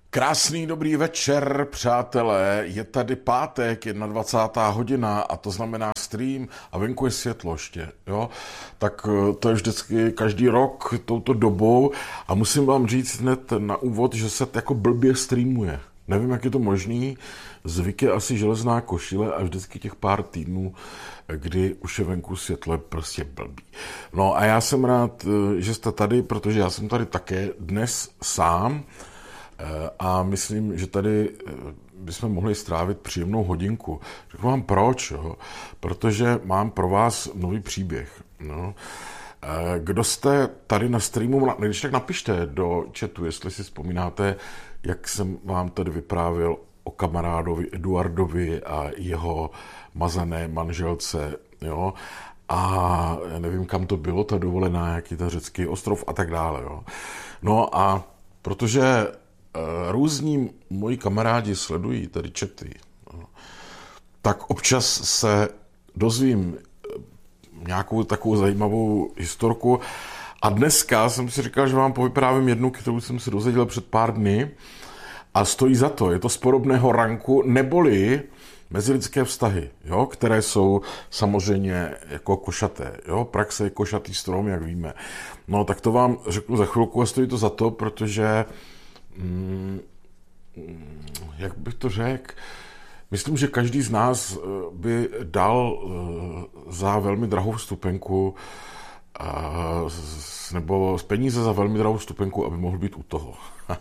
Krásný dobrý večer, přátelé. Je tady pátek, 21. hodina a to znamená stream a venku je světlo ještě, jo. Tak to je vždycky každý rok touto dobou a musím vám říct hned na úvod, že se jako blbě streamuje. Nevím, jak je to možný, zvyk je asi železná košile a vždycky těch pár týdnů, kdy už je venku světlo, je prostě blbý. No a já jsem rád, že jste tady, protože já jsem tady také dnes sám a myslím, že tady bychom mohli strávit příjemnou hodinku. Řeknu vám proč, jo? Protože mám pro vás nový příběh. No. Kdo jste tady na streamu, když tak napište do chatu, jestli si vzpomínáte, jak jsem vám tady vyprávěl o kamarádovi Eduardovi a jeho mazané manželce, jo? A já nevím, kam to bylo, ta dovolená, jaký ta řecký ostrov a tak dále, jo? No a protože různí moji kamarádi sledují tady chaty, jo? Tak občas se dozvím nějakou takovou zajímavou historku a dneska jsem si říkal, že vám povyprávím jednu, kterou jsem si dozvěděl před pár dny a stojí za to. Je to z podobného ranku, neboli mezilidské vztahy, jo, které jsou samozřejmě jako košaté. Jo? Praxe je košatý strom, jak víme. No tak to vám řeknu za chvilku a stojí to za to, protože jak bych to řekl, myslím, že každý z nás by dal za velmi drahou vstupenku nebo z peníze za velmi drahou vstupenku, aby mohl být u toho.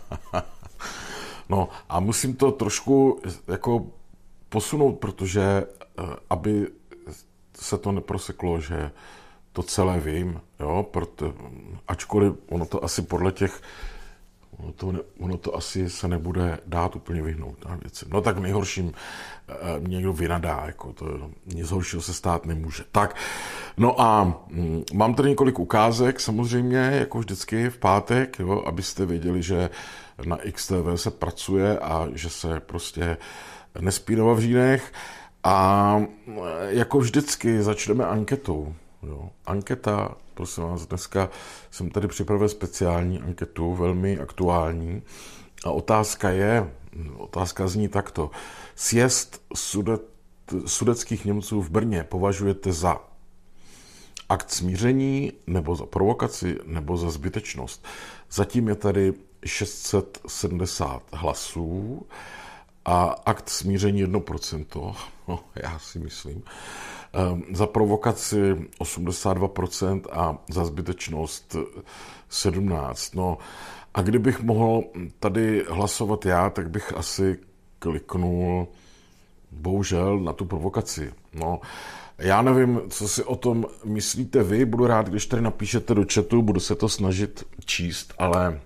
No a musím to trošku jako posunout, protože aby se to neproseklo, že to celé vím, jo, ačkoliv ono to asi podle těch ono to asi se nebude dát úplně vyhnout na věci. No tak v nejhorším mě někdo vynadá, jako to nic horšího se stát nemůže. Tak, no a mám tady několik ukázek, samozřejmě, jako vždycky v pátek, jo, abyste věděli, že na XTV se pracuje a že se prostě nespí na vavřínech. A jako vždycky začneme anketou. Jo. Anketa, prosím vás, dneska jsem tady připravil speciální anketu, velmi aktuální. A otázka zní takto. Sjezd sudetských Němců v Brně považujete za akt smíření, nebo za provokaci, nebo za zbytečnost? Zatím je tady 670 hlasů a akt smíření 1%, no, já si myslím. Za provokaci 82% a za zbytečnost 17%. No a kdybych mohl tady hlasovat já, tak bych asi kliknul bohužel na tu provokaci. No, já nevím, co si o tom myslíte vy, budu rád, když tady napíšete do chatu, budu se to snažit číst, ale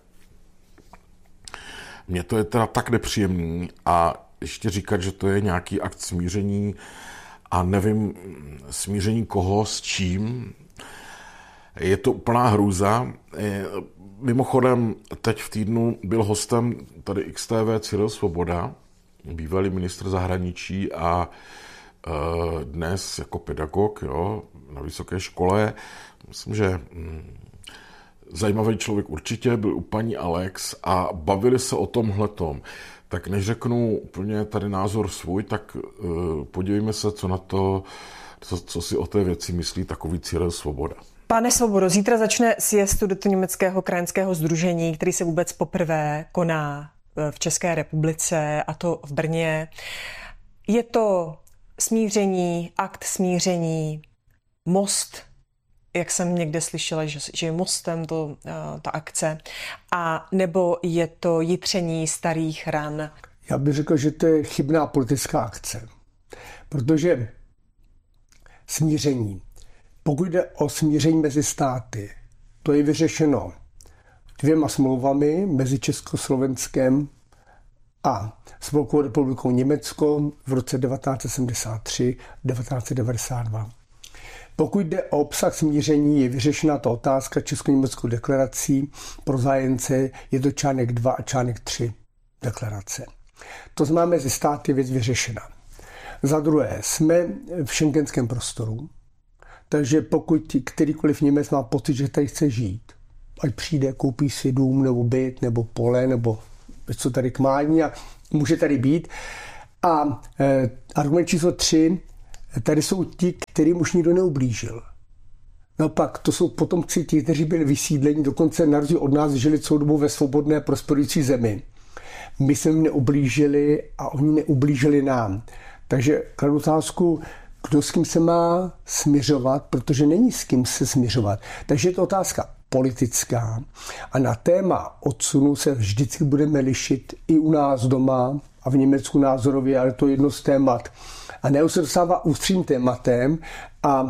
mně to je teda tak nepříjemný a ještě říkat, že to je nějaký akt smíření a nevím, smíření koho s čím, je to úplná hrůza. Mimochodem, teď v týdnu byl hostem tady XTV Cyril Svoboda, bývalý ministr zahraničí a dnes jako pedagog, jo, na vysoké škole. Myslím, že zajímavý člověk určitě, byl u paní Alex a bavili se o tomhletom. Tak než řeknu úplně tady názor svůj, tak podívejme se, co na to, co si o té věci myslí takový Cyril Svoboda. Pane Svobodo, zítra začne sjezd Sudetoněmeckého krajanského sdružení, který se vůbec poprvé koná v České republice, a to v Brně. Je to smíření, akt smíření, most, jak jsem někde slyšela, že je mostem ta akce, a nebo je to jitření starých ran? Já bych řekl, že to je chybná politická akce, protože smíření, pokud jde o smíření mezi státy, to je vyřešeno 2 smlouvami mezi Československem a Spolkovou republikou Německo v roce 1973-1992. Pokud jde o obsah smíření, je vyřešena ta otázka Česko-německou deklarací pro zájemce, je to článek 2 a článek 3 deklarace. To znamená, mezi státy věc vyřešena. Za druhé, jsme v schengenském prostoru, takže pokud kterýkoliv Němec má pocit, že tady chce žít, ať přijde, koupí si dům nebo byt nebo pole nebo co tady k mání a může tady být. A argument číslo 3, tady jsou ti, kterým už nikdo neublížil. Naopak, to jsou potomci ti, kteří byli vysídleni, dokonce na rozdíl od nás žili celou dobu ve svobodné prosperující zemi. My jsme jim neublížili a oni neublížili nám. Takže kladu otázku, kdo s kým se má smiřovat, protože není s kým se smiřovat. Takže je to otázka politická a na téma odsunu se vždycky budeme lišit i u nás doma a v Německu názorově, ale to je jedno z témat. A nebo se dostává ústřím tématem a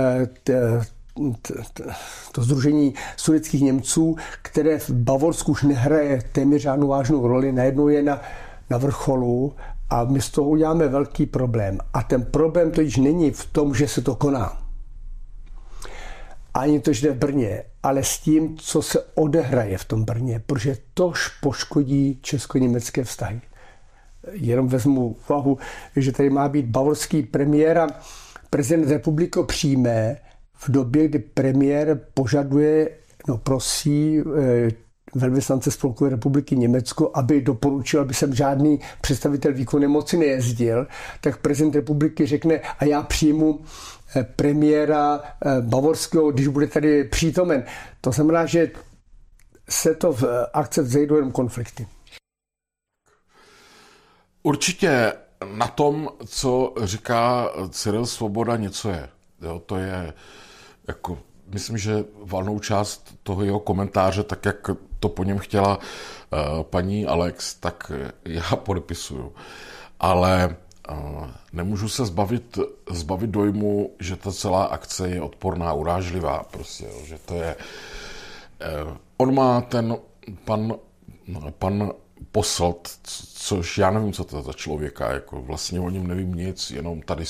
to sdružení sudetských Němců, které v Bavorsku už nehraje téměř žádnou vážnou roli, najednou je na vrcholu a my z toho uděláme velký problém. A ten problém totiž není v tom, že se to koná. Ani to, že jde v Brně, ale s tím, co se odehraje v tom Brně, protože tož poškodí česko-německé vztahy. Jenom vezmu úvahu, že tady má být bavorský premiér a prezident republiky přijme v době, kdy premiér požaduje, prosí velvyslance Spolkové republiky Německo, aby doporučil, aby sem žádný představitel výkonné moci nejezdil, tak prezident republiky řekne, a já přijmu premiéra bavorského, když bude tady přítomen. To znamená, že se to v akce vzejdou jenom konflikty. Určitě na tom, co říká Cyril Svoboda, něco je. Jo, to je jako, myslím, že valnou část toho jeho komentáře, tak jak to po něm chtěla paní Alex, tak já podepisuju. Ale nemůžu se zbavit dojmu, že ta celá akce je odporná, urážlivá. Prostě, jo, že to je... On má ten pan Posselt, což já nevím, co to je za člověka, jako vlastně o něm nevím nic, jenom tady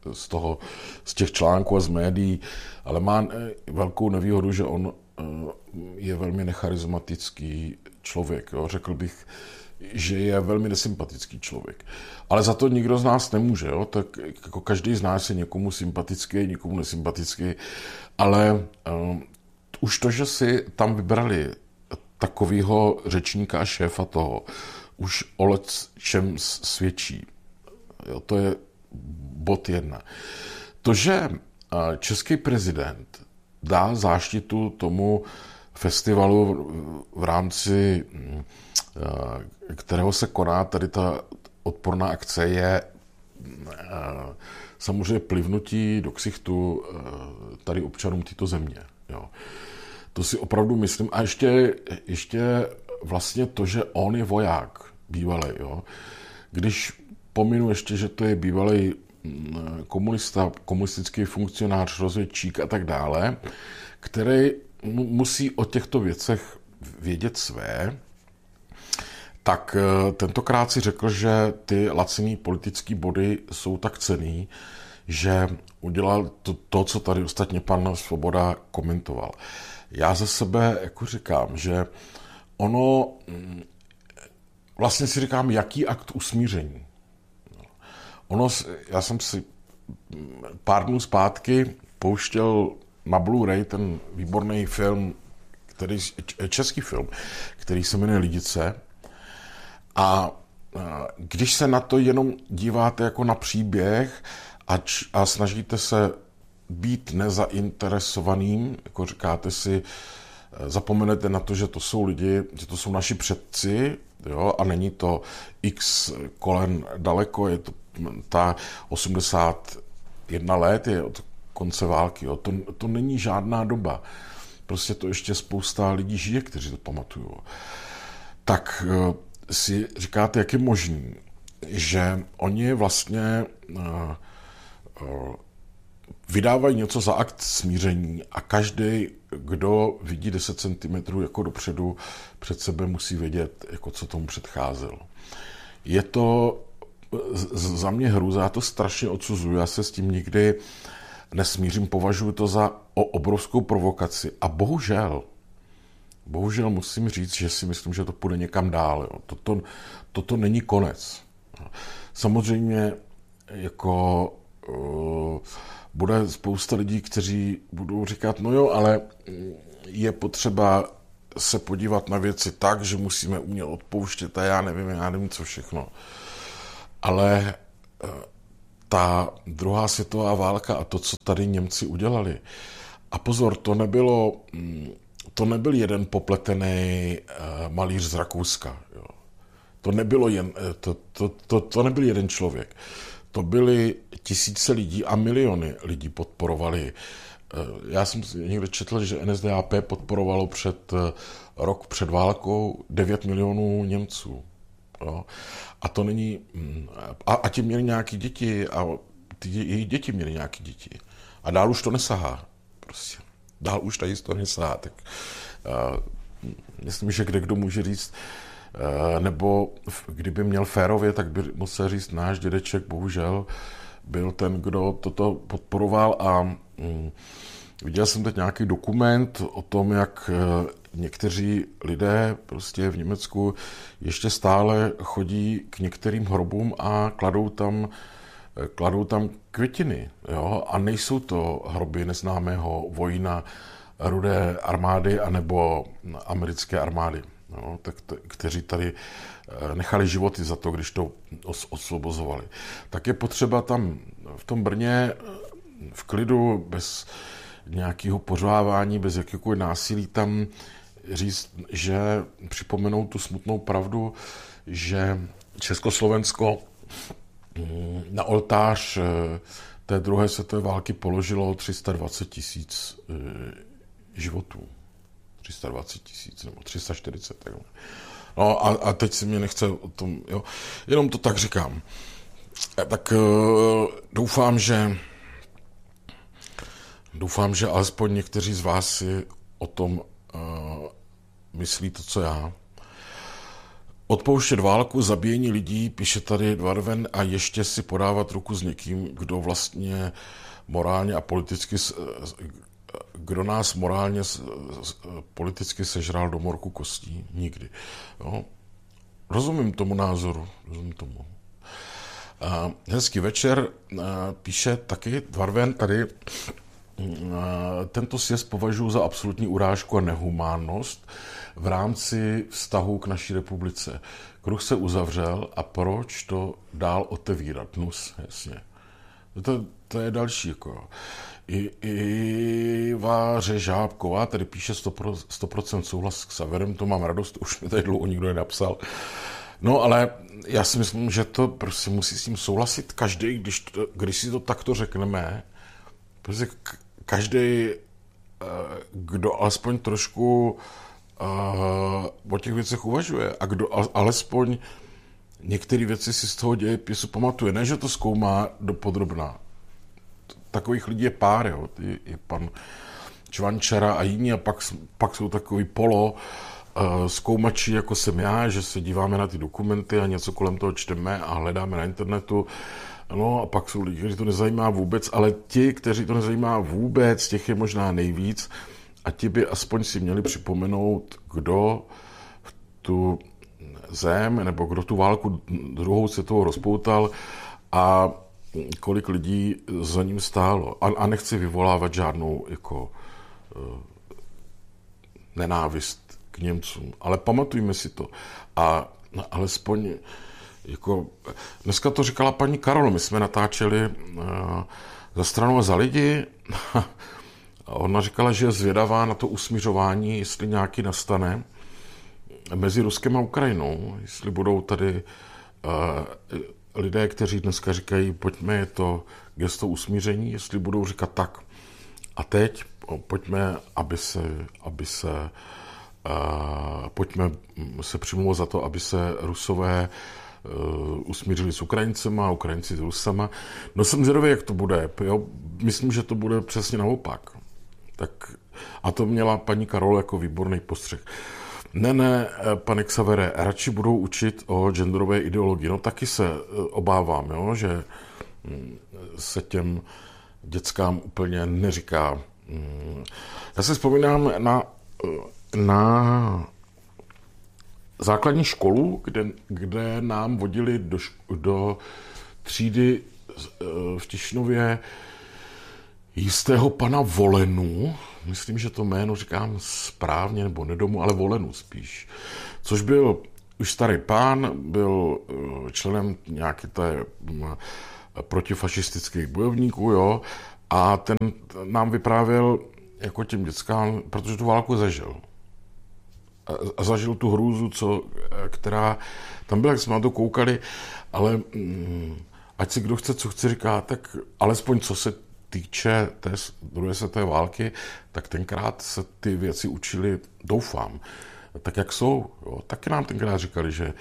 z těch článků a z médií, ale má velkou nevýhodu, že on je velmi necharizmatický člověk. Jo. Řekl bych, že je velmi nesympatický člověk. Ale za to nikdo z nás nemůže. Jo. Tak jako každý z nás je někomu sympatický, někomu nesympatický, ale už to, že si tam vybrali takovýho řečníka a šéfa toho, už o lecčem svědčí. Jo, to je bod 1. To, že český prezident dá záštitu tomu festivalu, v rámci kterého se koná tady ta odporná akce, je samozřejmě plivnutí do ksichtu tady občanům této země. Jo. To si opravdu myslím. A ještě vlastně to, že on je voják bývalý. Jo. Když pominu ještě, že to je bývalý komunista, komunistický funkcionář, rozvědčík a tak dále, který musí o těchto věcech vědět své, tak tentokrát si řekl, že ty laciný politický body jsou tak cenný, že udělal to, co tady ostatně pan Svoboda komentoval. Já za sebe jako říkám, že ono, vlastně si říkám, jaký akt usmíření. Já jsem si pár dnů zpátky pouštěl na Blu-ray ten výborný film, český film, který se jmenuje Lidice. A když se na to jenom díváte jako na příběh a snažíte se být nezainteresovaným, jako říkáte si, zapomenete na to, že to jsou lidi, že to jsou naši předci, jo, a není to x kolen daleko, je to ta 81 let je od konce války, jo. To není žádná doba. Prostě to ještě spousta lidí žije, kteří to pamatují. Tak si říkáte, jak je možný, že oni vlastně vydávají něco za akt smíření a každý, kdo vidí 10 cm jako dopředu, před sebe musí vědět, jako co tomu předcházelo. Je to za mě hrůza, já to strašně odsuzuju, já se s tím nikdy nesmířím, považuji to za obrovskou provokaci a bohužel musím říct, že si myslím, že to půjde někam dál. Jo. Toto není konec. Samozřejmě jako bude spousta lidí, kteří budou říkat, no jo, ale je potřeba se podívat na věci tak, že musíme umět odpouštět a já nevím co všechno. Ale ta druhá světová válka a to, co tady Němci udělali. A pozor, to nebyl jeden popletený malíř z Rakouska. Jo. To nebyl jeden člověk. To byly tisíce lidí a miliony lidí podporovali. Já jsem někde četl, že NSDAP podporovalo rok před válkou 9 milionů Němců. Jo. A to není... A ti měli nějaké děti a jejich děti měly nějaké děti. A dál už to nesahá. Prostě. Dál už ta historie nesahá. Tak myslím, že kdo může říct, nebo kdyby měl férově, tak by musel říct náš dědeček, bohužel, byl ten, kdo toto podporoval a viděl jsem teď nějaký dokument o tom, jak někteří lidé prostě v Německu ještě stále chodí k některým hrobům a kladou tam květiny. Jo? A nejsou to hroby neznámého vojína Rudé armády anebo americké armády, jo? Kteří tady nechali životy za to, když to osvobozovali. Tak je potřeba tam v tom Brně v klidu, bez nějakého pořvávání, bez jakéhokoliv násilí tam říct, že připomenout tu smutnou pravdu, že Československo na oltář té druhé světové války položilo 320 000 životů. 320 000 nebo 340. Takhle. No a teď si mě nechce o tom, jo. Jenom to tak říkám. Tak doufám, že alespoň někteří z vás si o tom myslí to, co já. Odpouštět válku, zabíjení lidí, píše tady Dvarven, a ještě si podávat ruku s někým, kdo vlastně morálně a politicky, kdo nás morálně politicky sežral do morku kostí. Nikdy. Jo? Rozumím tomu názoru. Rozumím tomu. Hezký večer, píše taky Dvarven tady. Tento sjezd považuji za absolutní urážku a nehumánnost v rámci vztahu k naší republice. Kruh se uzavřel a proč to dál otevírat? Nus, jasně. To je další. Jako. Iva Řežábková tady píše 100% souhlas s Xaverem, to mám radost, už mi tady dlouho nikdo nenapsal. No, ale já si myslím, že to prostě musí s tím souhlasit každý, když si to takto řekneme, prostě každý, kdo alespoň trošku o těch věcech uvažuje a kdo alespoň některé věci si z toho dějepisu pamatuje. Ne, že to zkoumá dopodrobna. Takových lidí je pár, jo. Je pan Čvančara a jiní a pak jsou takový zkoumači, jako jsem já, že se díváme na ty dokumenty a něco kolem toho čteme a hledáme na internetu. No a pak jsou lidi, kteří to nezajímá vůbec, ale ti, kteří to nezajímá vůbec, těch je možná nejvíc a ti by aspoň si měli připomenout, kdo tu zem nebo kdo tu válku druhou světovou rozpoutal a kolik lidí za ním stálo. A nechci vyvolávat žádnou jako nenávist k Němcům, ale pamatujme si to. A alespoň jako, dneska to říkala paní Karol, my jsme natáčeli Za stranu a za lidi a ona říkala, že je zvědavá na to usmířování, jestli nějaký nastane mezi Ruskem a Ukrajinou, jestli budou tady lidé, kteří dneska říkají, pojďme, je to gesto usmíření, jestli budou říkat tak. A teď pojďme, pojďme se přimlouvat za to, aby se Rusové usmířili s Ukrajincema a Ukrajinci s Rusama. No jsem zvědavý, jak to bude. Jo? Myslím, že to bude přesně naopak. Tak, a to měla paní Karol jako výborný postřeh. Ne, pane Xavere, radši budou učit o genderové ideologii. No taky se obávám, jo, že se těm dětskám úplně neříká. Já si vzpomínám na základní školu, kde nám vodili do třídy v Tišnově jistého pana Volenu, myslím, že to jméno říkám správně, nebo Nedomu, ale Volenu spíš, což byl už starý pán, byl členem nějaké té protifašistických bojovníků, jo, a ten nám vyprávěl jako těm dětskám, protože tu válku zažil. A zažil tu hrůzu, která tam byla, jak jsme na to koukali, ale ať si kdo chce, co chce říká, tak alespoň co se týče té druhé světové války, tak tenkrát se ty věci učili, doufám, tak jak jsou. Jo. Taky nám tenkrát říkali, že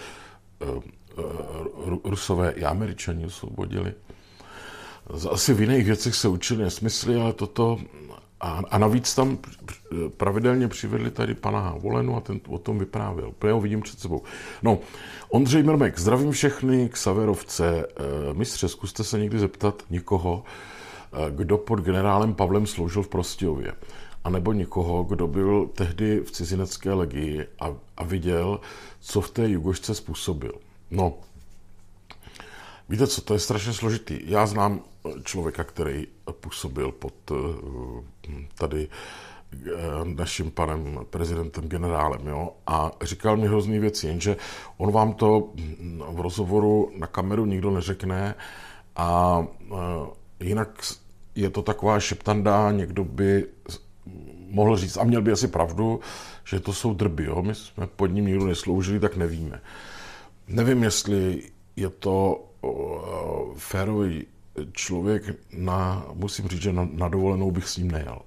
Rusové i Američani osvobodili. Asi v jiných věcech se učili nesmysly, ale toto... A navíc tam pravidelně přivedli tady pana Volenu a ten o tom vyprávěl. Já ho vidím před sebou. No, Ondřej Mrmek, zdravím všechny Xaverovce. Mistře, zkuste se někdy zeptat někoho, kdo pod generálem Pavlem sloužil v Prostějově. A nebo někoho, kdo byl tehdy v cizinecké legii a viděl, co v té Jugošce způsobil. No, víte co, to je strašně složitý. Já znám člověka, který působil pod tady naším panem prezidentem generálem, jo, a říkal mi hrozný věci, jenže on vám to v rozhovoru na kameru nikdo neřekne a jinak je to taková šeptanda, někdo by mohl říct, a měl by asi pravdu, že to jsou drby, jo, my jsme pod ním nikdo nesloužili, tak nevíme. Nevím, jestli je to férový člověk, musím říct, že na dovolenou bych s ním nejel.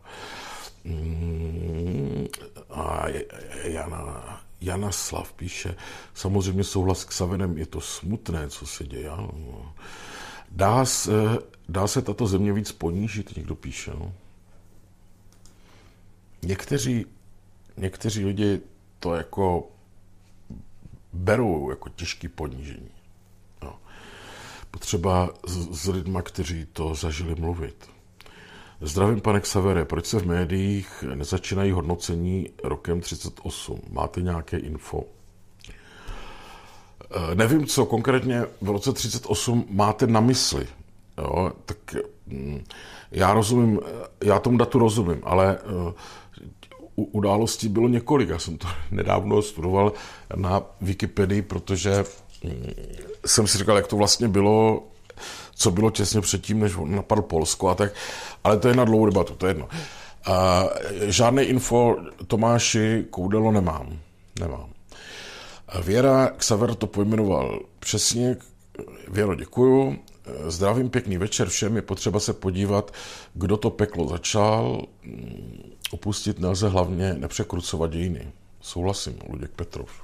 A Jana Slav píše, samozřejmě souhlas s Xaverem, je to smutné, co se děje. Dá se tato země víc ponížit, někdo píše. No. Někteří lidi to jako berou jako těžký ponížení. No. Potřeba s lidma, kteří to zažili, mluvit. Zdravím, pane Xavere, proč se v médiích nezačínají hodnocení rokem 38? Máte nějaké info? Nevím, co konkrétně v roce 38 máte na mysli. Jo, tak já tomu datu rozumím, ale událostí bylo několik. Já jsem to nedávno studoval na Wikipedii, protože jsem si říkal, jak to vlastně bylo, co bylo těsně předtím, než napadl Polsko a tak, ale to je na dlouhou debatu, to je jedno. Žádné info Tomáši Koudelo nemám. Věra Xaver to pojmenoval přesně. Věro, děkuju. Zdravím, pěkný večer všem. Je potřeba se podívat, kdo to peklo začal. Opustit nelze, hlavně nepřekrucovat dějiny. Souhlasím, Luděk Petrov.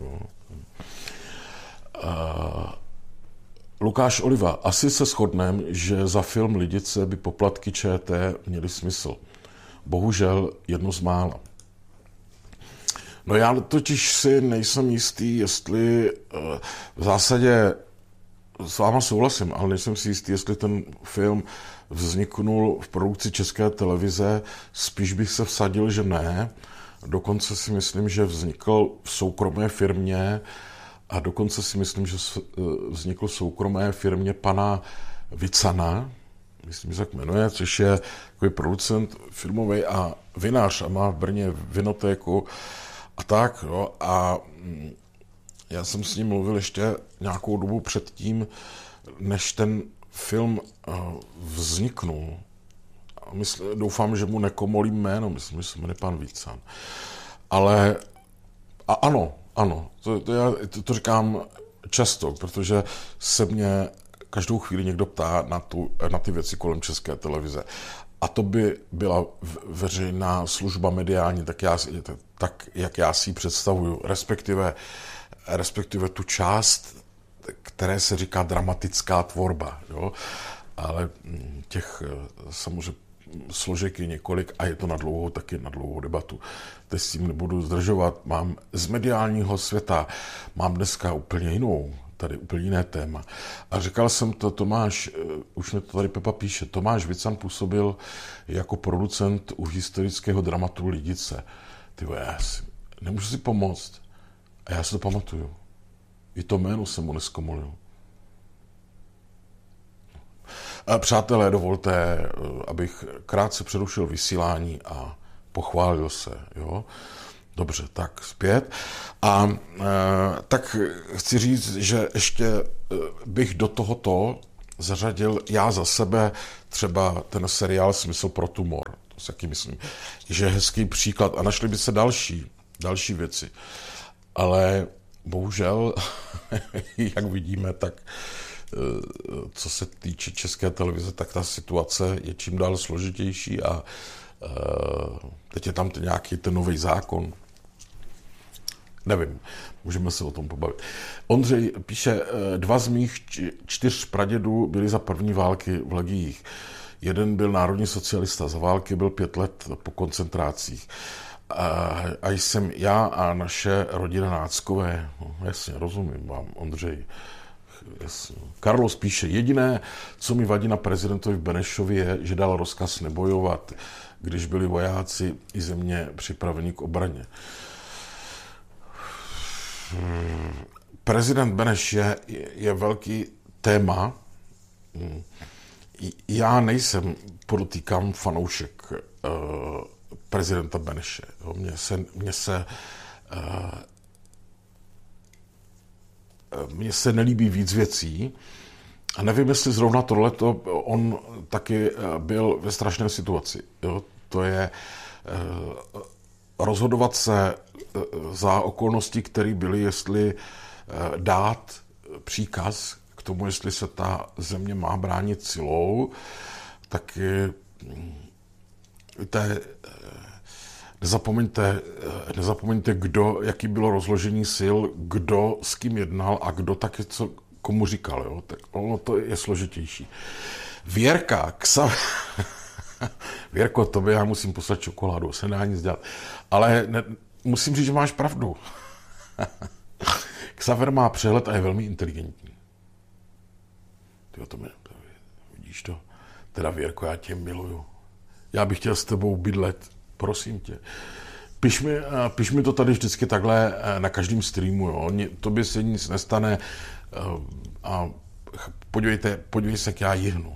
Lukáš Oliva, asi se shodneme, že za film Lidice by poplatky ČT měly smysl. Bohužel jedno z mála. No já totiž si nejsem jistý, jestli v zásadě s váma souhlasím, ale nejsem si jistý, jestli ten film vzniknul v produkci České televize. Spíš bych se vsadil, že ne. Dokonce si myslím, že vznikl v soukromé firmě a dokonce si myslím, že vznikl v soukromé firmě pana Vicana, myslím, že se tak jmenuje, což je takový producent filmový a vinař a má v Brně vinotéku a tak. Jo. A já jsem s ním mluvil ještě nějakou dobu předtím, než ten film vzniknul. Doufám, že mu nekomolím jméno, myslím, že se jmenuje pan Vícan. Ale ano, to říkám často, protože se mě každou chvíli někdo ptá na ty věci kolem České televize. A to by byla veřejná služba mediální, tak jak já si ji představuju, respektive tu část, které se říká dramatická tvorba. Jo? Ale těch samozřejmě složek je několik a je to taky na dlouhou debatu. Teď s tím nebudu zdržovat. Mám z mediálního světa, mám dneska úplně jiné téma. A říkal jsem to, Tomáš, už mi to tady Pepa píše, Tomáš Vican působil jako producent u historického dramatu Lidice. Nemůžu si pomoct. A já si to pamatuju. I to jméno jsem mu neskomolil. Přátelé, dovolte, abych krátce přerušil vysílání a pochválil se. Jo? Dobře, tak zpět. A tak chci říct, že ještě bych do tohoto zařadil já za sebe třeba ten seriál Smysl pro tumor. To si taky myslím, že je hezký příklad. A našly by se další věci. Ale bohužel, jak vidíme, tak co se týče České televize, tak ta situace je čím dál složitější a teď je tam nějaký ten nový zákon. Nevím, můžeme se o tom pobavit. Ondřej píše, 2 z mých 4 pradědů byli za první války v legiích. Jeden byl národní socialista, za války byl 5 let po koncentrácích. A jsem já a naše rodina náckové. No, jasně, rozumím vám, Ondřej. Jasně. Carlos píše, jediné, co mi vadí na prezidentovi Benešovi je, že dal rozkaz nebojovat, když byli vojáci i země připraveni k obraně. Prezident Beneš je velký téma. Já nejsem, podotýkám, fanoušek prezidenta Beneše. Mně se nelíbí víc věcí a nevím, jestli zrovna tohleto on taky byl ve strašné situaci. Jo? To je rozhodovat se za okolnosti, které byly, jestli dát příkaz k tomu, jestli se ta země má bránit silou, tak víte, nezapomeňte, jaký bylo rozložení sil, kdo s kým jednal a kdo taky co komu říkal. Jo? Tak ono to je složitější. Věrko, tobě já musím poslat čokoládu, se nedá nic dělat. Ale musím říct, že máš pravdu. Xaver má přehled a je velmi inteligentní. Vidíš to? Teda Věrko, já tě miluju. Já bych chtěl s tebou bydlet. Prosím tě. Piš mi to tady vždycky takhle na každém streamu. Jo? Tobě se nic nestane a podívej se, jak já jihnu.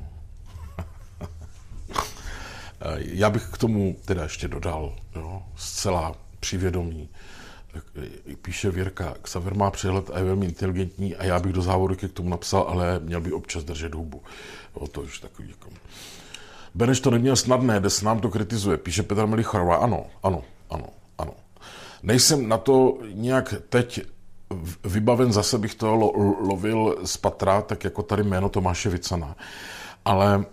Já bych k tomu teda ještě dodal, jo? Zcela přivědomí. Píše Věrka, Xaver má přehled a je velmi inteligentní a já bych do závorky k tomu napsal, ale měl by občas držet hubu. Jo, to už takový jako... Beneš to neměl snadné, dnes nám to kritizuje, píše Petr Melicharová. Ano. Nejsem na to nějak teď vybaven, zase bych to lovil z patra, tak jako tady jméno Tomáše Vicana. Ale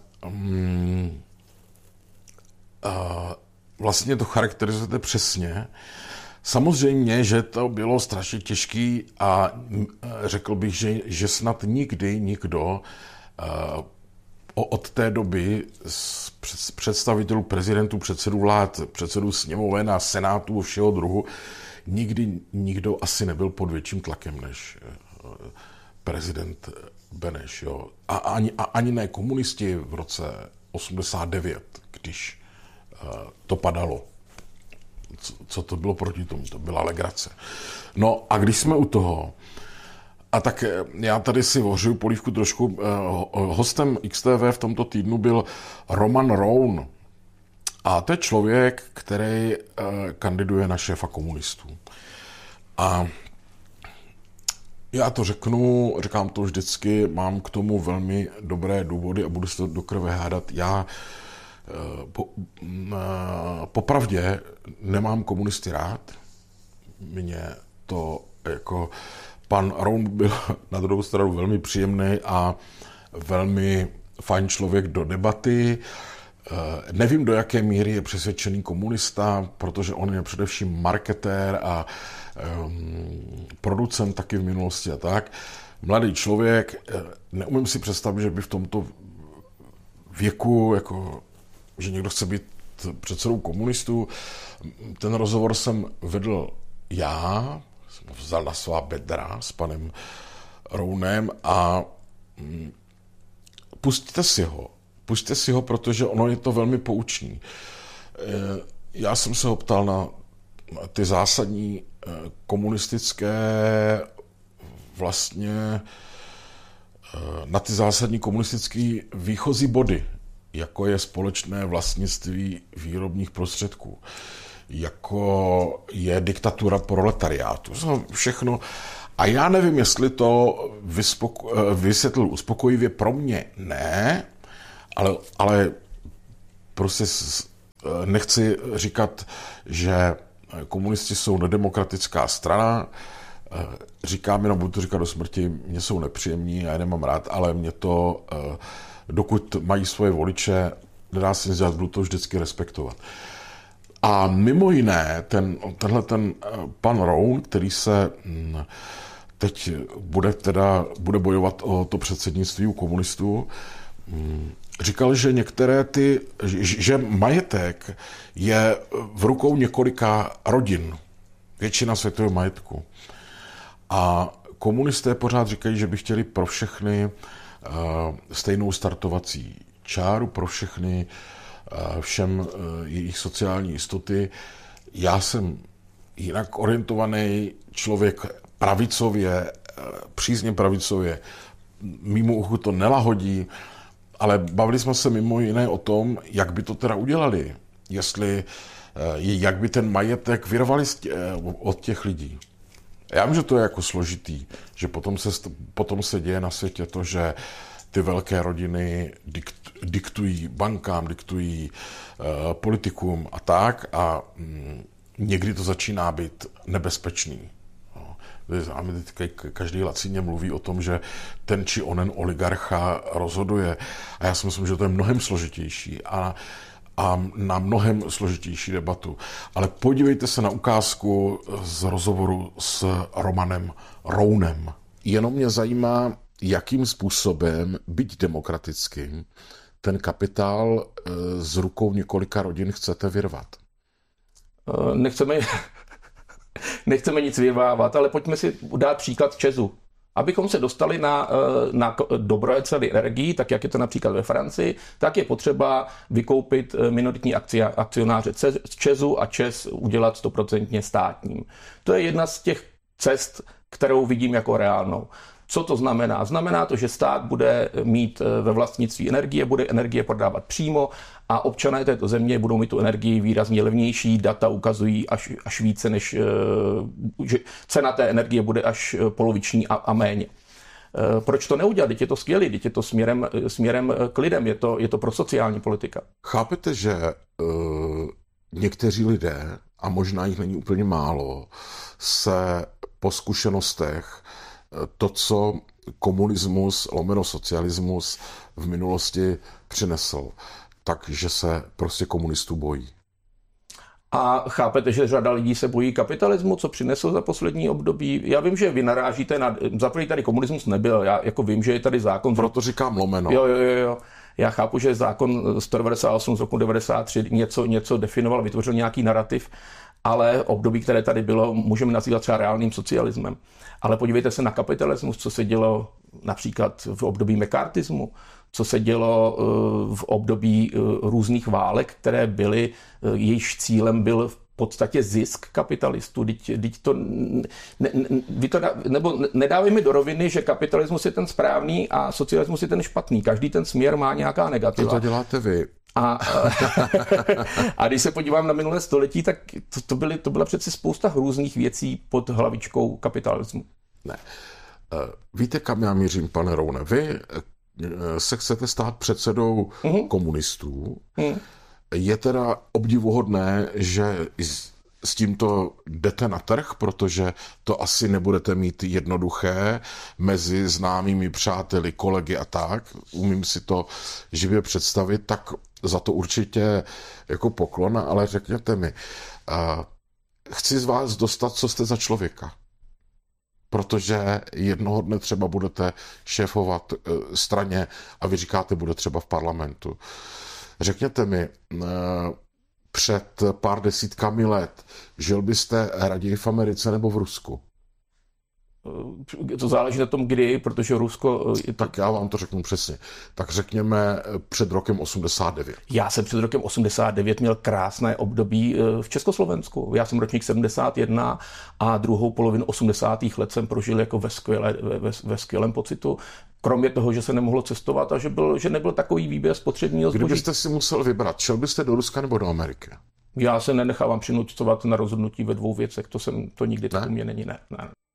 vlastně to charakterizujete přesně. Samozřejmě, že to bylo strašně těžký a řekl bych, že snad nikdy nikdo od té doby z představitelů prezidentů, předsedů vlád, předsedů sněmoven a senátů všeho druhu, nikdy nikdo asi nebyl pod větším tlakem než prezident Beneš. Jo. A ani ne komunisti v roce 89, když to padalo. Co to bylo proti tomu? To byla legrace. No a když jsme u toho, a tak já tady si ohřeju polívku trošku, hostem XTV v tomto týdnu byl Roman Roun. A to je člověk, který kandiduje na šéfa komunistů. A já to říkám to vždycky, mám k tomu velmi dobré důvody a budu se to do krve hádat. Já popravdě nemám komunisty rád. Mně to jako pan Roun byl na druhou stranu velmi příjemný a velmi fajn člověk do debaty. Nevím, do jaké míry je přesvědčený komunista, protože on je především marketér a producent taky v minulosti a tak. Mladý člověk, neumím si představit, že by v tomto věku, jako, že někdo chce být předsedou komunistů. Ten rozhovor jsem vedl já, jsem ho vzal na svá bedra s panem Rounem a pusťte si ho, protože ono je to velmi poučný. Já jsem se ho ptal na ty zásadní komunistické vlastně na ty zásadní komunistické výchozí body, jako je společné vlastnictví výrobních prostředků, jako je diktatura proletariátu. Všechno. A já nevím, jestli to vysvětlil uspokojivě, pro mě ne, ale prostě nechci říkat, že komunisti jsou nedemokratická strana. Říkám jenom, budu to říkat do smrti, mě jsou nepříjemní, já je nemám rád, ale mě to, dokud mají svoje voliče, nedá se nic dělat, budu to vždycky respektovat. A mimo jiné, tenhle pan Roun, který se teď bude bojovat o to předsednictví u komunistů, říkal, že že majetek je v rukou několika rodin, většina světového majetku. A komunisté pořád říkají, že by chtěli pro všechny stejnou startovací čáru, pro všechny všem jejich sociální jistoty. Já jsem jinak orientovaný člověk pravicově, přísně pravicově, mimo uchu to nelahodí, ale bavili jsme se mimo jiné o tom, jak by to teda udělali, jak by ten majetek vyrvali od těch lidí. Já vím, že to je jako složitý, že potom se děje na světě to, že ty velké rodiny diktují bankám, diktují politikům a tak a někdy to začíná být nebezpečný. A my každý lacině mluví o tom, že ten či onen oligarcha rozhoduje. A já si myslím, že to je mnohem složitější a na mnohem složitější debatu. Ale podívejte se na ukázku z rozhovoru s Romanem Rounem. Jenom mě zajímá, jakým způsobem, byť demokratickým, ten kapitál z rukou několika rodin chcete vyrvat. Nechceme nic vyvávat, ale pojďme si dát příklad ČEZu. Abychom se dostali na dobré ceny energií, tak jak je to například ve Francii, tak je potřeba vykoupit minoritní akcionáře ČEZu a ČEZ udělat 100% státním. To je jedna z těch cest, kterou vidím jako reálnou. Co to znamená? Znamená to, že stát bude mít ve vlastnictví energie, bude energie prodávat přímo a občané této země budou mít tu energii výrazně levnější. Data ukazují až více, než že cena té energie bude až poloviční a méně. Proč to neudělat? Teď je to skvělé, teď je to směrem k lidem, je to pro sociální politika. Chápete, že někteří lidé, a možná jich není úplně málo, se po zkušenostech to, co komunismus / socialismus v minulosti přinesl, takže se prostě komunistů bojí. A chápete, že řada lidí se bojí kapitalismu, co přinesl za poslední období? Já vím, že vy narážíte na... Zaprvé tady komunismus nebyl, já jako vím, že je tady zákon... Proto říkám lomeno. Jo. Já chápu, že zákon 198 z roku 93 něco definoval, vytvořil nějaký narrativ, ale období, které tady bylo, můžeme nazývat třeba reálným socialismem. Ale podívejte se na kapitalismus, co se dělo například v období McCarthyismu, co se dělo v období různých válek, které byly, jejichž cílem byl v podstatě zisk kapitalistů. Nedávejme do roviny, že kapitalismus je ten správný a socialismus je ten špatný. Každý ten směr má nějaká negativa. To děláte vy. A když se podívám na minulé století, tak to byla přeci spousta různých věcí pod hlavičkou kapitalismu. Ne. Víte, kam já mířím, pane Roune? Vy se chcete stát předsedou komunistů. Je teda obdivuhodné, že s tímto jdete na trh, protože to asi nebudete mít jednoduché mezi známými přáteli, kolegy a tak. Umím si to živě představit, tak za to určitě jako poklon, ale řekněte mi, chci z vás dostat, co jste za člověka. Protože jednoho dne třeba budete šéfovat straně a vy říkáte, bude třeba v parlamentu. Řekněte mi, před pár desítkami let žil byste raději v Americe nebo v Rusku? To záleží na tom, kdy, protože Rusko... Tak já vám to řeknu přesně. Tak řekněme před rokem 89. Já jsem před rokem 89 měl krásné období v Československu. Já jsem ročník 71 a druhou polovinu 80. let jsem prožil jako ve skvělém pocitu. Kromě toho, že se nemohlo cestovat a že nebyl takový výběr spotřebního zboží. Kdybyste si musel vybrat, šel byste do Ruska nebo do Ameriky? Já se nenechávám přinucovat na rozhodnutí ve dvou věcech, to nikdy tak u mě není, ne.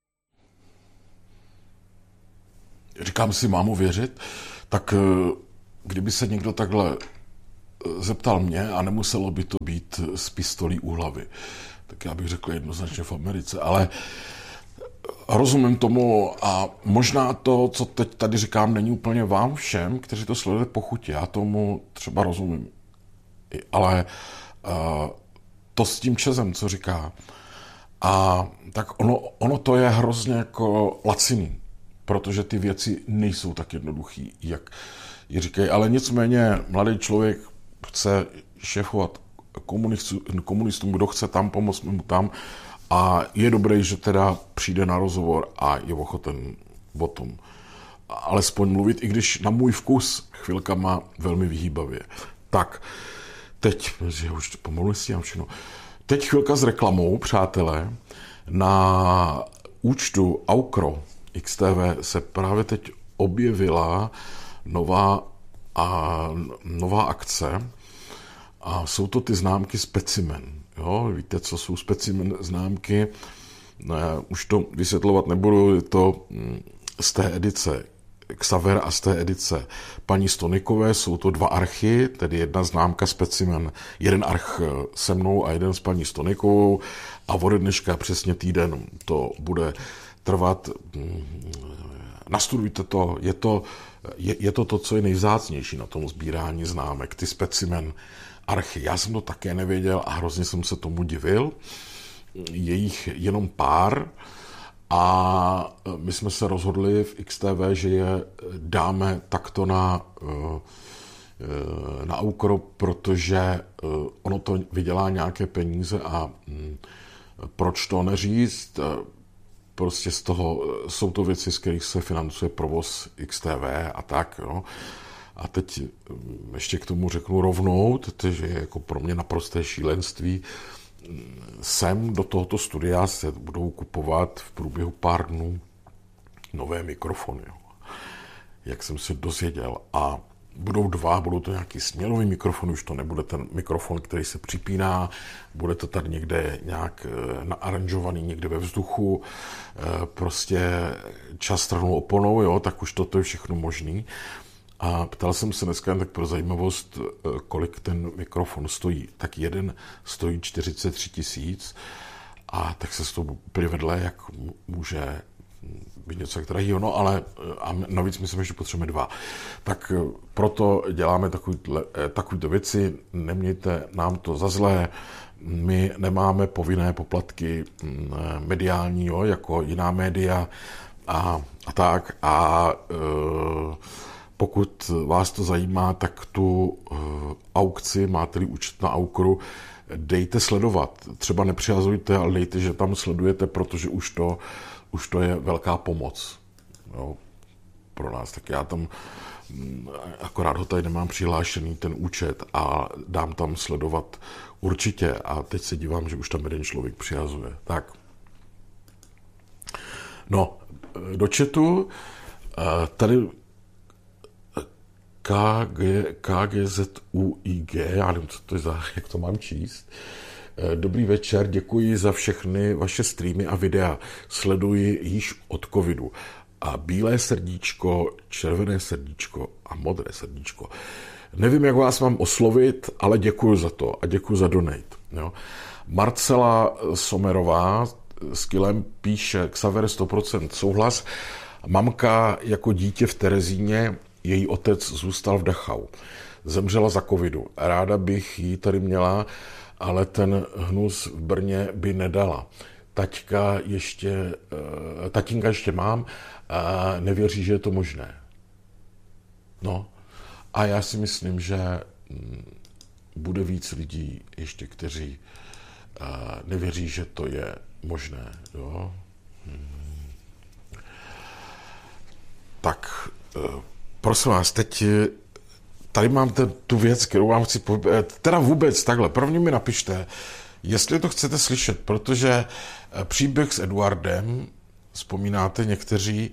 Říkám si, mámu věřit, tak kdyby se někdo takhle zeptal mě a nemuselo by to být s pistolí u hlavy, tak já bych řekl jednoznačně v Americe, ale rozumím tomu a možná to, co teď tady říkám, není úplně vám všem, kteří to sledujete po chuti. Já tomu třeba rozumím, ale to s tím Čezem, co říká, a tak ono to je hrozně jako laciný, protože ty věci nejsou tak jednoduchý, jak ji říkají, ale nicméně mladý člověk chce šéfovat komunistům, kdo chce tam pomoct mu tam a je dobré, že teda přijde na rozhovor a je ochoten o tom alespoň mluvit, i když na můj vkus chvilkama velmi vyhýbavě. Tak, teď, že už pomalu stíhám všechno. Teď chvilka s reklamou, přátelé. Na účtu Aukro XTV se právě teď objevila nová akce a jsou to ty známky Specimen. Jo, víte, co jsou Specimen známky? Už to vysvětlovat nebudu, je to z té edice Xaver a z té edice paní Stonikové, jsou to 2 archy, tedy jedna známka Specimen, jeden arch se mnou a jeden s paní Stonikovou a ode dneška přesně týden to bude trvat. Nastudujte to, je to, co je nejvzácnější na tom sbírání známek, ty Specimen archy. Já jsem to také nevěděl a hrozně jsem se tomu divil. Je jich jenom pár a my jsme se rozhodli v XTV, že je dáme takto na Aukro, protože ono to vydělá nějaké peníze a proč to neříct? Prostě z toho jsou to věci, z kterých se financuje provoz XTV a tak. Jo. A teď ještě k tomu řeknu rovnou, že je jako pro mě naprosté šílenství. Sem do tohoto studia se budou kupovat v průběhu pár dnů nové mikrofony. Jo. Jak jsem se dozvěděl. A budou 2, budou to nějaký směrový mikrofon, už to nebude ten mikrofon, který se připíná, bude to tady někde nějak naaranžovaný, někde ve vzduchu, prostě čas stranou oponou, jo, tak už toto je všechno možný. A ptal jsem se dneska tak pro zajímavost, kolik ten mikrofon stojí. Tak jeden stojí 43 000 a tak se z toho úplně vedle, jak může být něco tak drahýho, no ale a navíc myslím, že potřebujeme 2. Tak proto děláme takovýto věci, nemějte nám to za zlé, my nemáme povinné poplatky mediální, jo, jako jiná média a tak a pokud vás to zajímá, tak tu aukci, máte-li účet na Aukru, dejte sledovat. Třeba nepřihazujte, ale dejte, že tam sledujete, protože už to je velká pomoc, jo, pro nás. Tak já tam akorát ho tady nemám přihlášený ten účet a dám tam sledovat určitě. A teď se dívám, že už tam jeden člověk přihazuje. Tak. No, do chatu. Tady KGZUIG, já nevím, co to je jak to mám číst. Dobrý večer, děkuji za všechny vaše streamy a videa. Sleduji již od covidu. A bílé srdíčko, červené srdíčko a modré srdíčko. Nevím, jak vás mám oslovit, ale děkuji za to a děkuji za donate. Jo. Marcela Somerová s Kilem píše Xaver 100% souhlas. Mamka jako dítě v Terezíně, její otec zůstal v Dachau. Zemřela za covidu. Ráda bych ji tady měla, ale ten hnus v Brně by nedala. Tatínka ještě mám a nevěří, že je to možné. No a já si myslím, že bude víc lidí ještě, kteří nevěří, že to je možné. Jo? Tak prosím vás, teď tady mám tu věc, kterou vám chci teda vůbec takhle. První mi napište, jestli to chcete slyšet, protože příběh s Eduardem, vzpomínáte někteří,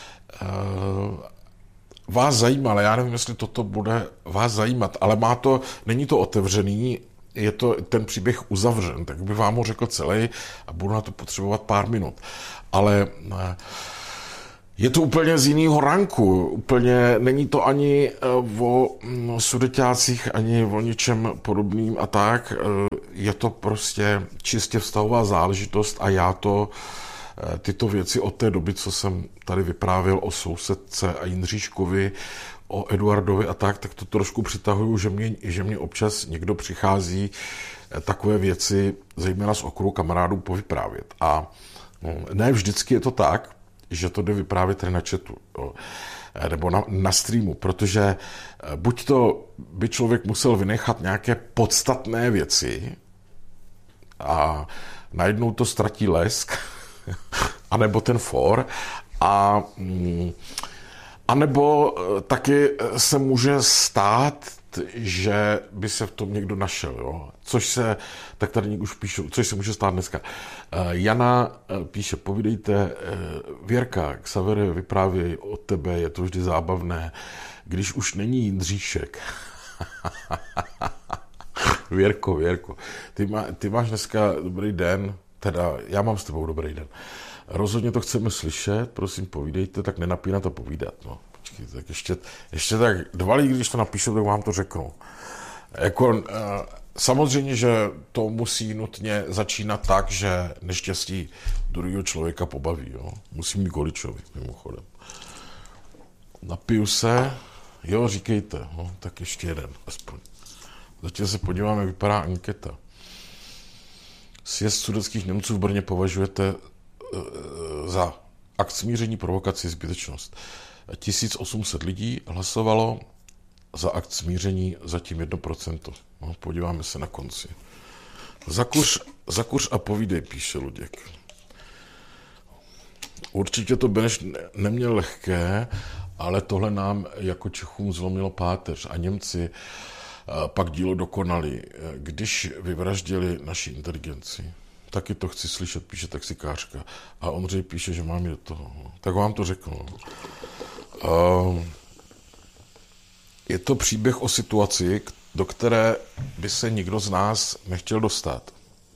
vás zajímá, ale já nevím, jestli toto bude vás zajímat, ale není to otevřený, je to ten příběh uzavřen, tak bych vám ho řekl celý a budu na to potřebovat pár minut. Ale je to úplně z jiného ranku, úplně není to ani o sudeťácích, ani o ničem podobným a tak. Je to prostě čistě vztahová záležitost a tyto věci od té doby, co jsem tady vyprávěl o sousedce a Jindříškovi, o Eduardovi a tak to trošku přitahuju, že mě občas někdo přichází takové věci, zejména z okruhu kamarádů, povyprávět. A ne vždycky je to tak, že to jde vyprávět tady na chatu, nebo na streamu, protože buď to by člověk musel vynechat nějaké podstatné věci a najednou to ztratí lesk, anebo ten for, a nebo taky se může stát, že by se v tom někdo našel, jo? Tak tady už píšu, což se může stát dneska. Jana píše, povídejte, Věrka, Xavere vyprávěj o tebe, je to vždy zábavné, když už není Jindříšek. Věrko, ty máš dneska dobrý den, teda já mám s tebou dobrý den. Rozhodně to chceme slyšet, prosím povídejte, tak nenapínat a povídat. No, počkej, tak ještě tak 2 lidi, když to napíšu, tak vám to řeknu. Samozřejmě, že to musí nutně začínat tak, že neštěstí druhého člověka pobaví. Jo? Musí mít Goličovi, mimochodem. Napiju se, jo, říkejte, no, tak ještě jeden, aspoň. Zatím se podíváme, jak vypadá anketa. Sjezd sudetských Němců v Brně považujete za akt smíření, provokaci, zbytečnost. 1800 lidí hlasovalo za akt smíření, zatím 1%. No, podíváme se na konci. Zakuř a povídej, píše Luděk. Určitě to Beneš neměl lehké, ale tohle nám jako Čechům zlomilo páteř a Němci pak dílo dokonali, když vyvraždili naši inteligenci. Taky to chci slyšet, píše taxikářka. A Ondřej píše, že mám jít do toho. Tak vám to řeknu. Je to příběh o situaci, do které by se nikdo z nás nechtěl dostat.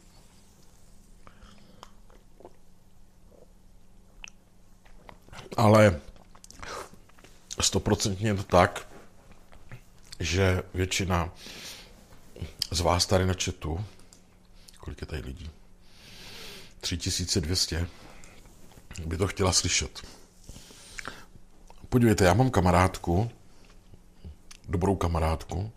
Ale 100% je to tak, že většina z vás tady na chatu, kolik je tady lidí? 3200, by to chtěla slyšet. Podívejte, já mám kamarádku, dobrou kamarádku,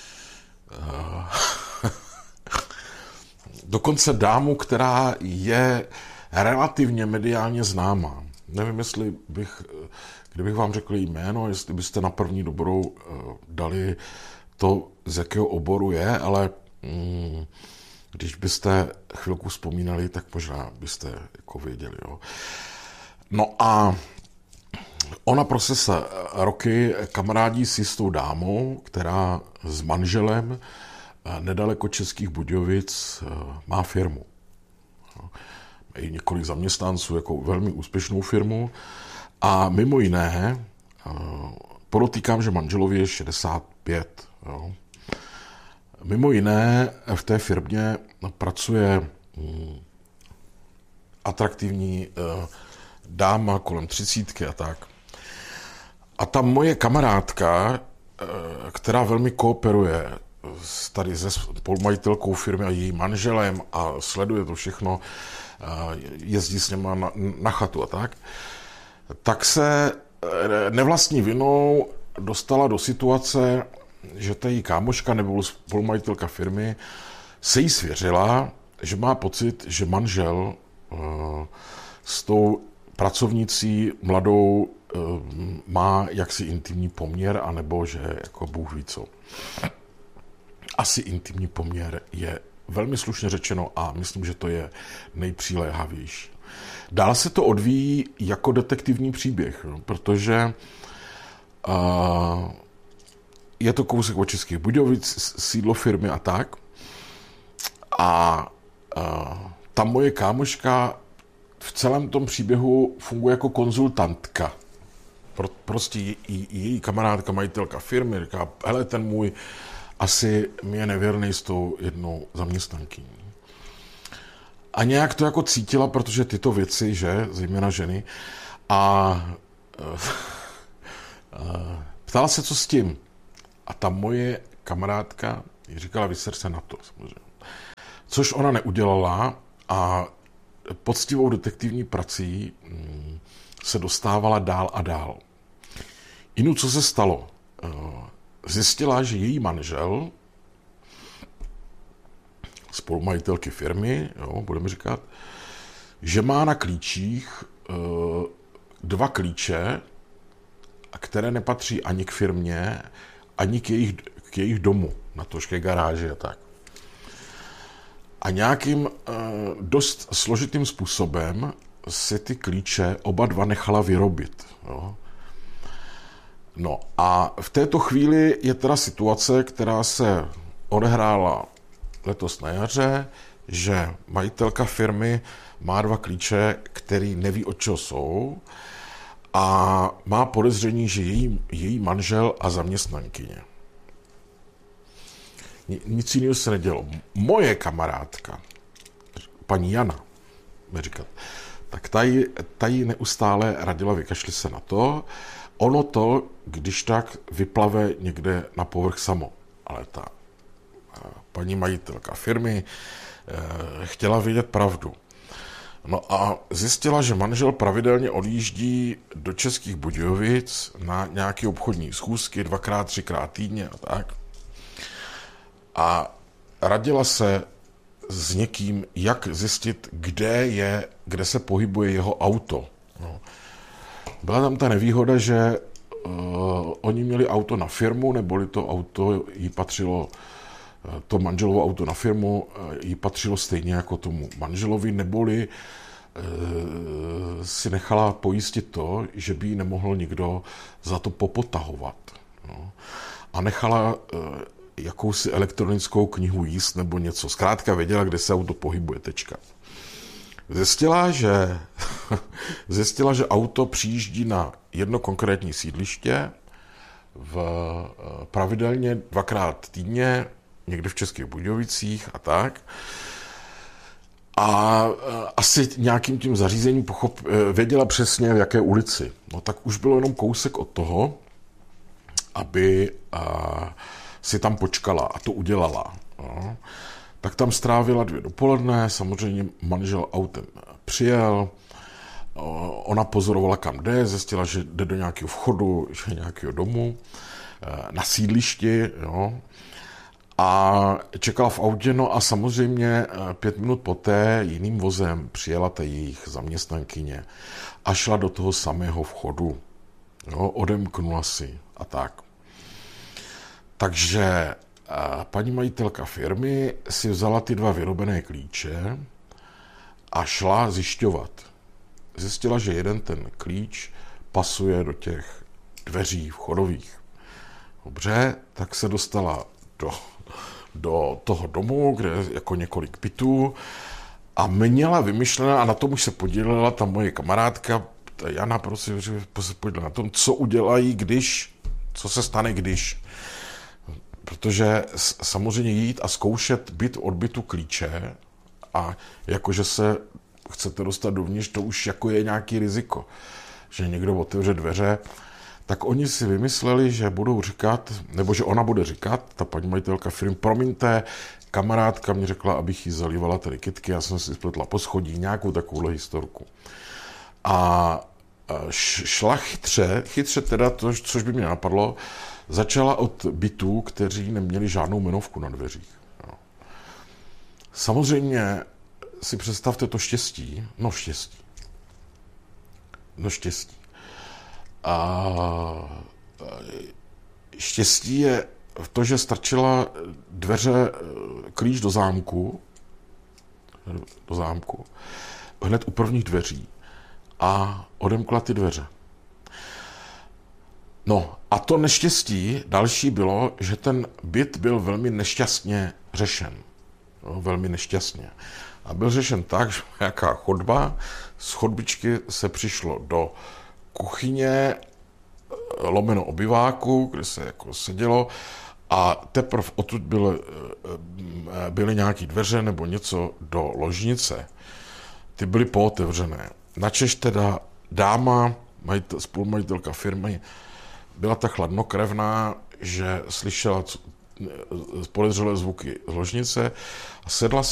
dokonce dámu, která je relativně mediálně známá. Nevím, jestli kdybych vám řekl jméno, jestli byste na první dobrou dali to, z jakého oboru je, ale když byste chvilku vzpomínali, tak možná byste jako věděli. Jo. No a ona prostě se roky kamarádí s jistou dámou, která s manželem nedaleko Českých Budějovic má firmu. Mají několik zaměstnanců, jako velmi úspěšnou firmu. A mimo jiné, podotýkám, že manželovi je 65. Jo. Mimo jiné v té firmě pracuje atraktivní dáma kolem 30 a tak. A ta moje kamarádka, která velmi kooperuje tady se spolumajitelkou firmy a její manželem a sleduje to všechno, jezdí s něma na chatu a tak se nevlastní vinou dostala do situace, že ta její kámoška nebo spolumajitelka firmy se jí svěřila, že má pocit, že manžel s tou pracovnicí mladou má jaksi intimní poměr, anebo že jako Bůh ví co. Asi intimní poměr je velmi slušně řečeno a myslím, že to je nejpřiléhavější. Dál se to odvíjí jako detektivní příběh, protože je to kousek od Českých Budějovic, sídlo firmy a tak. A ta moje kámoška v celém tom příběhu funguje jako konzultantka. Prostě její kamarádka, majitelka firmy, říká, hele, ten můj asi mi je nevěrný s tou jednou zaměstnankyní. A nějak to jako cítila, protože tyto věci, že, zejména ženy, a ptala se, co s tím. A ta moje kamarádka jí říkala, vyser se na to, samozřejmě. Což ona neudělala a poctivou detektivní prací se dostávala dál a dál. Inu, co se stalo? Zjistila, že její manžel, spolumajitelky firmy, jo, budeme říkat, že má na klíčích 2 klíče, které nepatří ani k firmě, ani k jejich domu, na tož ke garáži a tak. A nějakým dost složitým způsobem si ty klíče oba dva nechala vyrobit. Jo. No a v této chvíli je teda situace, která se odehrála letos na jaře, že majitelka firmy má 2 klíče, který neví, od čeho jsou, a má podezření, že její manžel a zaměstnankyně. Nic jiného se nedělo. Moje kamarádka, paní Jana, mi říkat, tak ta jí neustále radila, vykašli se na to. Ono to, když tak, vyplave někde na povrch samo. Ale ta paní majitelka firmy chtěla vědět pravdu. No a zjistila, že manžel pravidelně odjíždí do Českých Budějovic na nějaké obchodní schůzky 2x, 3x týdně a tak. A radila se s někým, jak zjistit, kde se pohybuje jeho auto. No. Byla tam ta nevýhoda, že oni měli auto na firmu, neboli to auto jí patřilo, to manželovo auto na firmu jí patřilo stejně jako tomu manželovi, neboli si nechala pojistit to, že by jí nemohl nikdo za to popotahovat. No. A nechala jakousi elektronickou knihu jíst nebo něco. Zkrátka věděla, kde se auto pohybuje, tečka. Zjistila, že auto přijíždí na jedno konkrétní sídliště pravidelně 2x týdně, někde v Českých Budějovicích a tak. A asi nějakým tím zařízením věděla přesně, v jaké ulici. No tak už bylo jenom kousek od toho, aby si tam počkala a to udělala. No. Tak tam strávila 2 dopoledne, samozřejmě manžel autem přijel, ona pozorovala, kam jde, zjistila, že jde do nějakého vchodu, že nějakého domu, na sídlišti, jo. A čekala v autě, no a samozřejmě 5 minut poté jiným vozem přijela ta jejich zaměstnankyně a šla do toho samého vchodu, jo, odemknula si a tak. Takže paní majitelka firmy si vzala ty 2 vyrobené klíče a šla zjišťovat. Zjistila, že jeden ten klíč pasuje do těch dveří vchodových. Dobře, tak se dostala do toho domu, kde je jako několik bytů a měla vymyšlená, a na tom už se podílela ta moje kamarádka, ta Jana, prosím, že se podílela na tom, co udělají, co se stane, když. Protože samozřejmě jít a zkoušet byt od bytu klíče a jakože se chcete dostat dovnitř, to už jako je nějaký riziko, že někdo otevře dveře, tak oni si vymysleli, že budou říkat, nebo že ona bude říkat, ta paní majitelka firmy, promiňte, kamarádka mě řekla, abych jí zalívala tady kytky, já jsem si spletla po schodí, nějakou takovouhle historku. A šla chytře teda, což by mě napadlo, začala od bytů, kteří neměli žádnou jmenovku na dveřích. Jo. Samozřejmě si představte to štěstí. A štěstí je v to, že strčila klíč do zámku hned u prvních dveří a odemkla ty dveře. No a to neštěstí další bylo, že ten byt byl velmi nešťastně řešen. No, velmi nešťastně. A byl řešen tak, že nějaká chodba, z chodbičky se přišlo do kuchyně, lomeno obyváku, kde se jako sedělo a teprve odtud byly nějaké dveře nebo něco do ložnice. Ty byly pootevřené. Načež teda dáma, spolumajitelka firmy, byla tak chladnokrevná, že slyšela podezřelé zvuky z ložnice a sedla